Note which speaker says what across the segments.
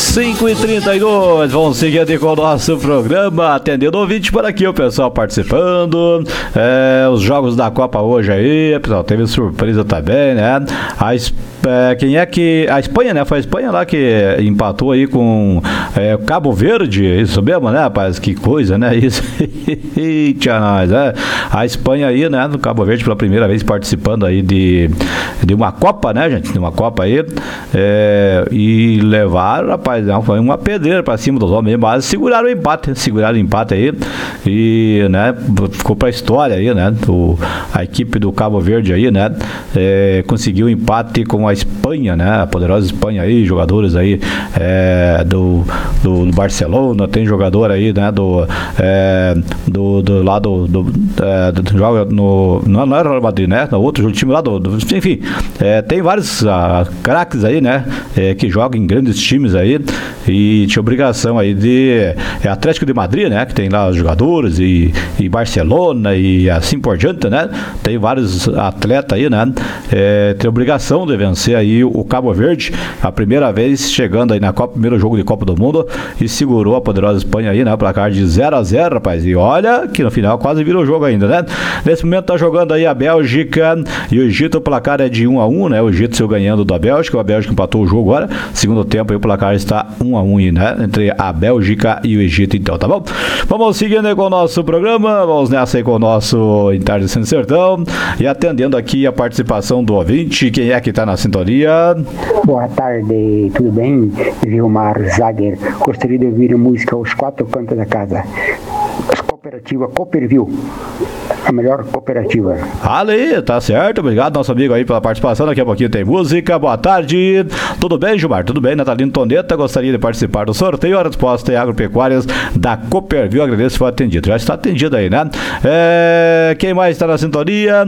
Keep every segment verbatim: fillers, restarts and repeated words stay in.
Speaker 1: cinco e trinta e dois, vamos seguir com o nosso programa, atendendo o ouvinte por aqui, o pessoal participando, é, os jogos da Copa hoje aí, pessoal, teve surpresa também, né? A É, quem é que... A Espanha, né? Foi a Espanha lá que empatou aí com é, Cabo Verde, isso mesmo, né, rapaz? Que coisa, né? Isso. Eita, nós, é. A Espanha aí, né? No Cabo Verde pela primeira vez participando aí de, de uma Copa, né, gente? De uma Copa aí. É, e levaram, rapaz, não, foi uma pedreira pra cima dos homens, mas seguraram o empate, seguraram o empate aí. E, né? Ficou pra história aí, né? O, a equipe do Cabo Verde aí, né? É, conseguiu o empate com a Espanha, né? A poderosa Espanha aí, jogadores aí é, do, do, do Barcelona, tem jogador aí, né? Do, é, do, do lado do, é, do, joga no, não, não era o Real Madrid, né? No outro time lá do, do enfim, é, tem vários ah, craques aí, né? É, que jogam em grandes times aí e tinha obrigação aí de é, Atlético de Madrid, né? Que tem lá os jogadores e, e Barcelona e assim por diante, né? Tem vários atletas aí, né? É, tem obrigação de vencer aí o Cabo Verde, a primeira vez chegando aí na Copa, primeiro jogo de Copa do Mundo, e segurou a poderosa Espanha aí, né? Placar de zero a zero, rapaz, e olha que no final quase virou o jogo ainda, né? Nesse momento tá jogando aí a Bélgica e o Egito, o placar é de um a um, né? O Egito saiu ganhando da Bélgica, a Bélgica empatou o jogo agora, segundo tempo aí o placar está um a um, né? Entre a Bélgica e o Egito, então, tá bom? Vamos seguindo aí com o nosso programa, vamos nessa aí com o nosso Entardecendo Sertão, e atendendo aqui a participação do ouvinte, quem é que tá na sintonia?
Speaker 2: Boa tarde, tudo bem? Vilmar Zager. Gostaria de ouvir a música Os Quatro Cantos da Casa. Cooperativa Cooperville, a melhor cooperativa.
Speaker 1: Ali, tá certo, obrigado nosso amigo aí pela participação, daqui a pouquinho tem música. Boa tarde, tudo bem, Gilmar? Tudo bem, Natalino Toneta, gostaria de participar do sorteio, a resposta é agropecuárias da Cooperville, agradeço se for atendido, já está atendido aí, né? É, quem mais está na sintonia?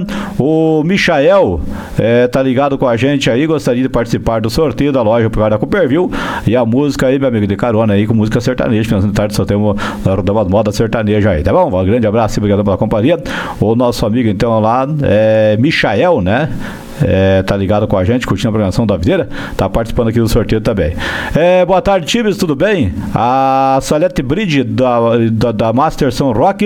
Speaker 1: O Michael é, tá ligado com a gente aí, gostaria de participar do sorteio da loja agropecuária da Cooperville, e a música aí, meu amigo, de carona aí, com música sertaneja, finalzinho de tarde só temos na rodada moda sertaneja aí, tá bom? Um grande abraço e obrigado pela companhia. O nosso amigo então lá é Michael, né? É, tá ligado com a gente, curtindo a programação da Videira, tá participando aqui do sorteio também. É, boa tarde, times, tudo bem? A Salete Bridge da, da, da Master São Roque,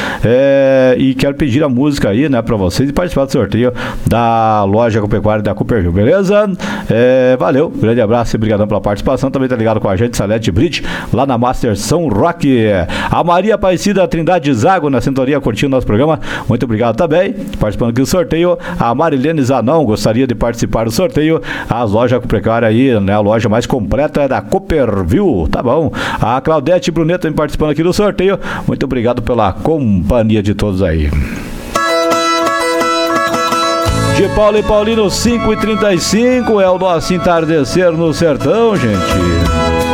Speaker 1: é, e quero pedir a música aí, né, pra vocês e participar do sorteio da loja agropecuária da Cooperville, beleza? É, valeu, grande abraço e obrigadão pela participação, também tá ligado com a gente, Salete Bridge, lá na Master São Roque. A Maria Aparecida Trindade Zago na sintonia, curtindo nosso programa, muito obrigado também, participando aqui do sorteio. A Marilene Zanão gostaria de participar do sorteio, a loja agropecuária aí, né, a loja mais completa é da Cooperville, tá bom? A Claudete Bruneto também participando aqui do sorteio, muito obrigado pela companhia de todos aí. De Paulo e Paulino, cinco e trinta e cinco, é o nosso entardecer no sertão, gente.